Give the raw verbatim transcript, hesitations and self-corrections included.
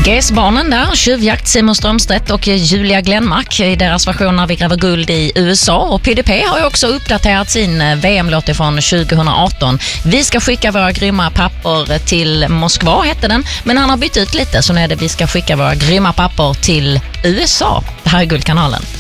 G S-barnen där, Tjuvjakt, Simon Strömstedt och Julia Glenmark i deras version när vi gräver guld i U S A. Och P D P har ju också uppdaterat sin V M-låt från tjugo arton. Vi ska skicka våra grymma pappor till Moskva hette den, men han har bytt ut lite, så nu är det vi ska skicka våra grymma pappor till U S A. Det här är Guldkanalen.